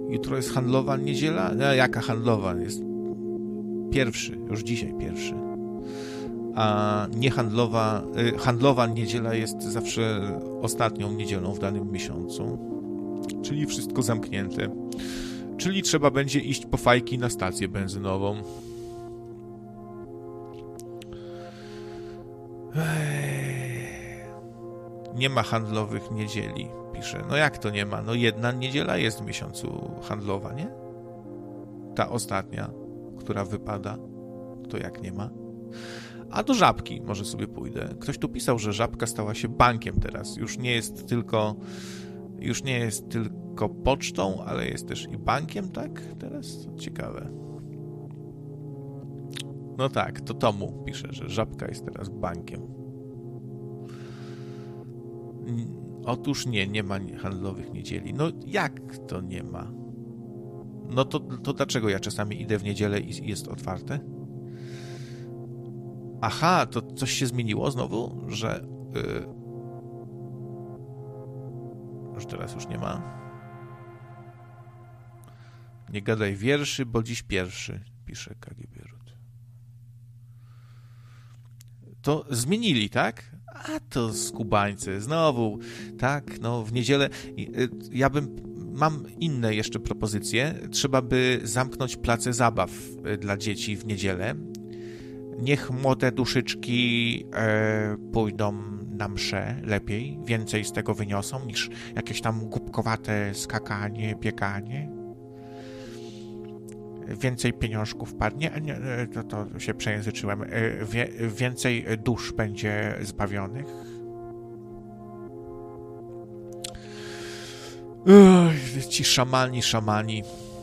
Jutro jest handlowa niedziela? No, jaka handlowa? Jest pierwszy, już dzisiaj pierwszy. A handlowa niedziela jest zawsze ostatnią niedzielą w danym miesiącu. Czyli wszystko zamknięte. Czyli trzeba będzie iść po fajki na stację benzynową. Nie ma handlowych niedzieli, pisze. No jak to nie ma? No jedna niedziela jest w miesiącu handlowa, nie? Ta ostatnia, która wypada. To jak nie ma? A do Żabki może sobie pójdę. Ktoś tu pisał, że Żabka stała się bankiem teraz. Już nie jest tylko pocztą, ale jest też i bankiem, tak? Teraz? Ciekawe. No tak, to Tomu pisze, że Żabka jest teraz bankiem. Otóż nie ma handlowych niedzieli. No jak to nie ma? No to dlaczego ja czasami idę w niedzielę i jest otwarte? Aha, to coś się zmieniło znowu, że teraz już nie ma. Nie gadaj wierszy, bo dziś pierwszy, pisze KGB Ród. To zmienili, tak? A to skubańcy, znowu, tak, no w niedzielę. Mam inne jeszcze propozycje. Trzeba by zamknąć place zabaw dla dzieci w niedzielę. Niech młode duszyczki pójdą na mszę lepiej, więcej z tego wyniosą niż jakieś tam głupkowate skakanie, bieganie. Więcej pieniążków padnie, to się przejęzyczyłem, więcej dusz będzie zbawionych. Ci szamani.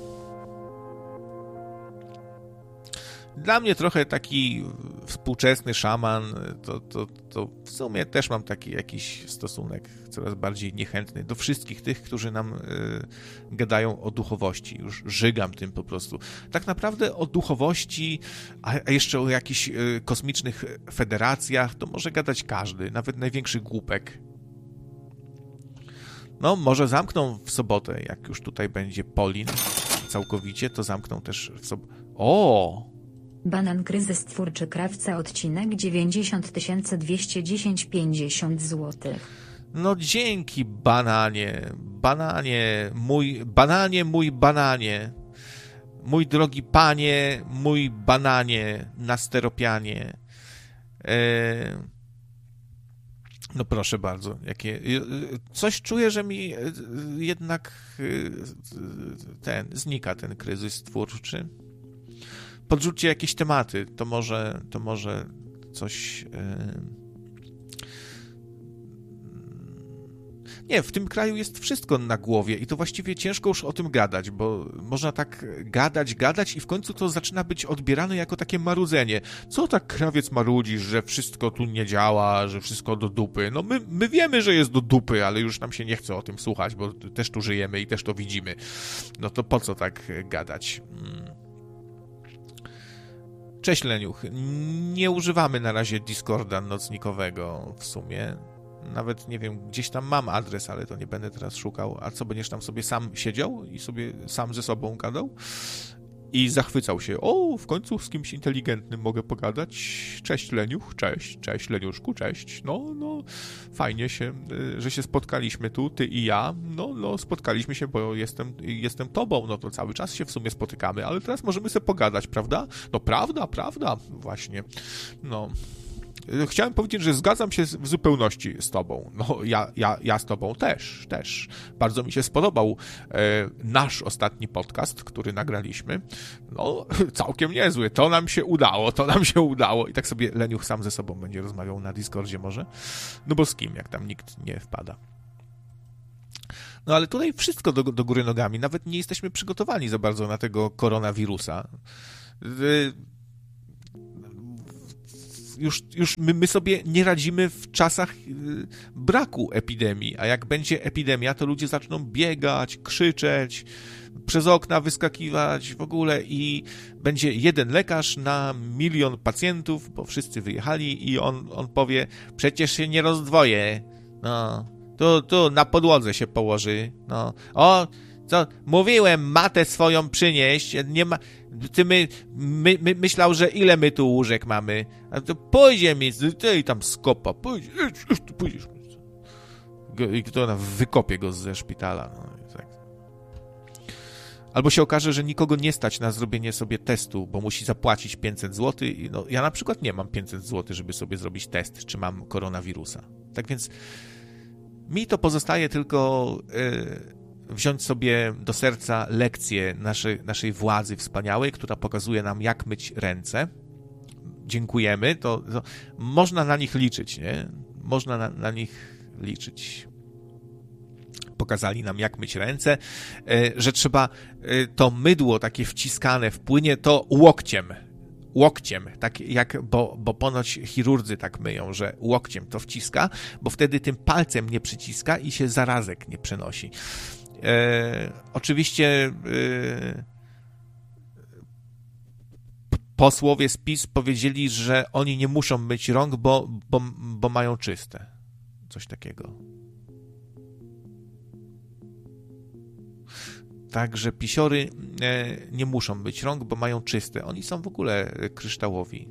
Dla mnie trochę taki współczesny szaman, to w sumie też mam taki jakiś stosunek coraz bardziej niechętny do wszystkich tych, którzy nam gadają o duchowości. Już żygam tym po prostu. Tak naprawdę o duchowości, a jeszcze o jakichś kosmicznych federacjach, to może gadać każdy, nawet największy głupek. No, może zamkną w sobotę, jak już tutaj będzie Polin całkowicie, to zamkną też w sobotę. O! Banan kryzys twórczy krawca odcinek 90 210 50 zł. No dzięki bananie, mój bananie, mój drogi panie, mój bananie na steropianie. No proszę bardzo, coś czuję, że mi jednak znika ten kryzys twórczy. Podrzućcie jakieś tematy, to może coś... Nie, w tym kraju jest wszystko na głowie i to właściwie ciężko już o tym gadać, bo można tak gadać i w końcu to zaczyna być odbierane jako takie marudzenie. Co tak krawiec marudzisz, że wszystko tu nie działa, że wszystko do dupy? No my wiemy, że jest do dupy, ale już nam się nie chce o tym słuchać, bo też tu żyjemy i też to widzimy. No to po co tak gadać? Cześć Leniuch, nie używamy na razie Discorda nocnikowego w sumie. Nawet nie wiem, gdzieś tam mam adres, ale to nie będę teraz szukał. A co, będziesz tam sobie sam siedział i sobie sam ze sobą gadał? I zachwycał się. O, w końcu z kimś inteligentnym mogę pogadać. Cześć Leniuch, cześć Leniuszku, cześć. No, fajnie się, że się spotkaliśmy tu, ty i ja. No, spotkaliśmy się, bo jestem tobą, no to cały czas się w sumie spotykamy, ale teraz możemy sobie pogadać, prawda? No prawda, właśnie. No... Chciałem powiedzieć, że zgadzam się w zupełności z tobą. No, ja z tobą też. Bardzo mi się spodobał nasz ostatni podcast, który nagraliśmy. No, całkiem niezły. To nam się udało. I tak sobie Leniuch sam ze sobą będzie rozmawiał na Discordzie może. No bo z kim, jak tam nikt nie wpada. No ale tutaj wszystko do góry nogami. Nawet nie jesteśmy przygotowani za bardzo na tego koronawirusa. Już my sobie nie radzimy w czasach braku epidemii, a jak będzie epidemia, to ludzie zaczną biegać, krzyczeć, przez okna wyskakiwać w ogóle i będzie jeden lekarz na 1 000 000 pacjentów, bo wszyscy wyjechali i on powie, przecież się nie rozdwoję, no, tu na podłodze się położy, no, o, Co? Mówiłem, matę swoją przynieść. Nie ma... Ty myślał, że ile my tu łóżek mamy? A to pójdzie mi, ty tam skopa, pójdziesz. I kto ona wykopie go ze szpitala. No, tak. Albo się okaże, że nikogo nie stać na zrobienie sobie testu, bo musi zapłacić 500 zł. No, ja na przykład nie mam 500 zł, żeby sobie zrobić test, czy mam koronawirusa. Tak więc mi to pozostaje tylko wziąć sobie do serca lekcję naszej władzy wspaniałej, która pokazuje nam, jak myć ręce. Dziękujemy. To można na nich liczyć, nie? Można na nich liczyć. Pokazali nam, jak myć ręce, że trzeba to mydło takie wciskane w płynie, to łokciem, tak jak, bo ponoć chirurdzy tak myją, że łokciem to wciska, bo wtedy tym palcem nie przyciska i się zarazek nie przenosi. Oczywiście posłowie z PiS powiedzieli, że oni nie muszą myć rąk, bo mają czyste. Coś takiego. Także pisiory nie muszą myć rąk, bo mają czyste. Oni są w ogóle kryształowi.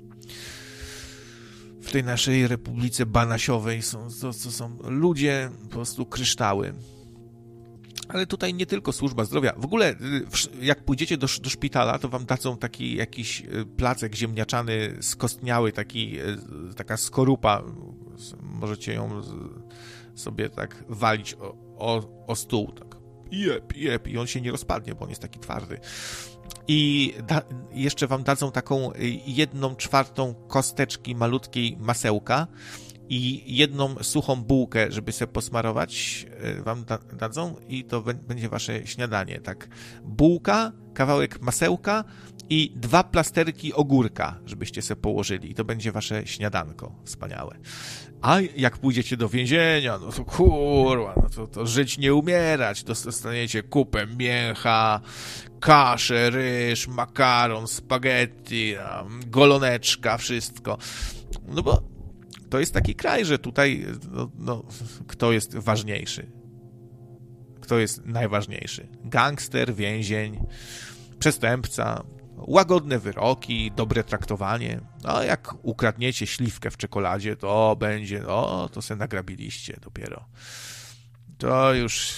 W tej naszej republice banasiowej są ludzie, po prostu kryształy. Ale tutaj nie tylko służba zdrowia. W ogóle, jak pójdziecie do szpitala, to wam dadzą taki jakiś placek ziemniaczany, skostniały, taka skorupa. Możecie ją sobie tak walić o stół. Tak. Jep. I on się nie rozpadnie, bo on jest taki twardy. I jeszcze wam dadzą taką 1/4 kosteczki malutkiej masełka i jedną suchą bułkę, żeby sobie posmarować, wam dadzą i to będzie wasze śniadanie. Tak, bułka, kawałek masełka i 2 plasterki ogórka, żebyście sobie położyli. I to będzie wasze śniadanko wspaniałe. A jak pójdziecie do więzienia, no to kurwa, no to żyć nie umierać. Dostaniecie kupę mięcha, kaszę, ryż, makaron, spaghetti, goloneczka, wszystko. No bo to jest taki kraj, że tutaj kto jest ważniejszy? Kto jest najważniejszy? Gangster, więzień, przestępca, łagodne wyroki, dobre traktowanie. No jak ukradniecie śliwkę w czekoladzie, to będzie, to se nagrabiliście dopiero. To już...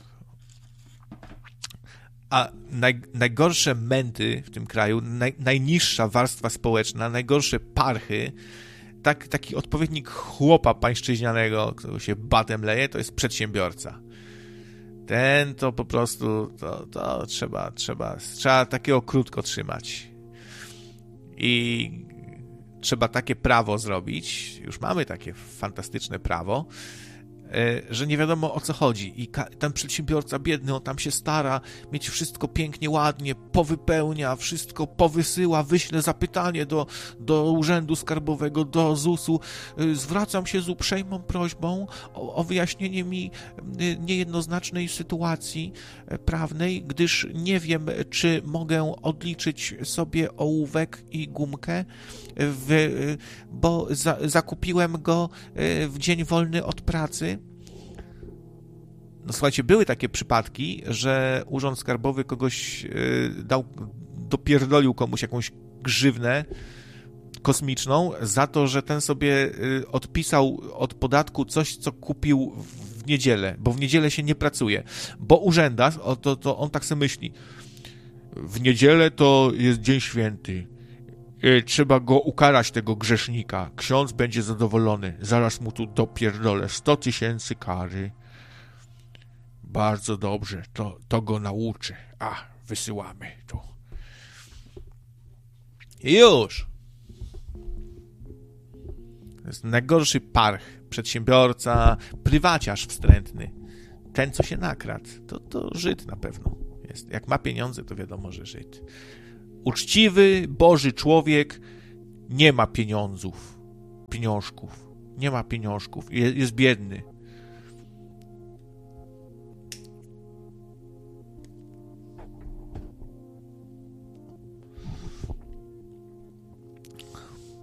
A najgorsze męty w tym kraju, najniższa warstwa społeczna, najgorsze parchy, taki odpowiednik chłopa pańszczyźnianego, który się batem leje, to jest przedsiębiorca. Ten to po prostu, to trzeba takiego krótko trzymać. I trzeba takie prawo zrobić, już mamy takie fantastyczne prawo, że nie wiadomo o co chodzi. I ten przedsiębiorca biedny, on tam się stara mieć wszystko pięknie, ładnie, powypełnia, wszystko powysyła, wyśle zapytanie do Urzędu Skarbowego, do ZUS-u. Zwracam się z uprzejmą prośbą o wyjaśnienie mi niejednoznacznej sytuacji prawnej, gdyż nie wiem, czy mogę odliczyć sobie ołówek i gumkę, bo zakupiłem go w dzień wolny od pracy. No słuchajcie, były takie przypadki, że Urząd Skarbowy kogoś dopierdolił komuś jakąś grzywnę kosmiczną za to, że ten sobie odpisał od podatku coś, co kupił w niedzielę, bo w niedzielę się nie pracuje. Bo urzędarz, to on tak sobie myśli, w niedzielę to jest dzień święty. Trzeba go ukarać, tego grzesznika. Ksiądz będzie zadowolony. Zaraz mu tu dopierdolę 100 000 kary. Bardzo dobrze, to go nauczy. Wysyłamy tu. I już. To jest najgorszy parch. Przedsiębiorca, prywaciarz wstrętny. Ten, co się nakradł, to Żyd na pewno jest. Jak ma pieniądze, to wiadomo, że Żyd. Uczciwy, Boży człowiek nie ma pieniążków. Nie ma pieniążków. Jest biedny.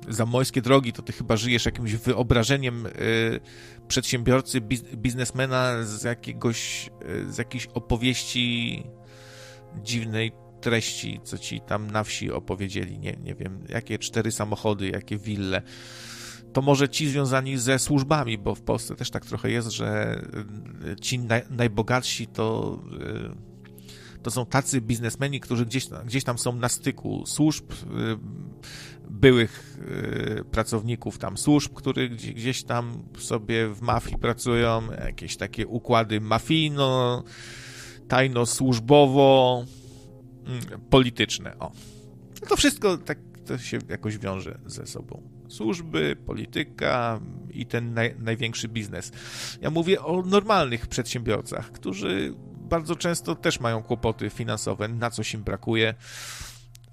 Zamojskie Drogi, to ty chyba żyjesz jakimś wyobrażeniem przedsiębiorcy, biznesmena z jakiejś opowieści dziwnej treści, co ci tam na wsi opowiedzieli, nie wiem, jakie 4 samochody, jakie wille. To może ci związani ze służbami, bo w Polsce też tak trochę jest, że ci najbogatsi to są tacy biznesmeni, którzy gdzieś tam są na styku służb, byłych pracowników tam służb, którzy gdzieś tam sobie w mafii pracują, jakieś takie układy mafijno, tajno-służbowo, polityczne. O. To wszystko tak to się jakoś wiąże ze sobą. Służby, polityka i ten największy biznes. Ja mówię o normalnych przedsiębiorcach, którzy bardzo często też mają kłopoty finansowe, na coś im brakuje.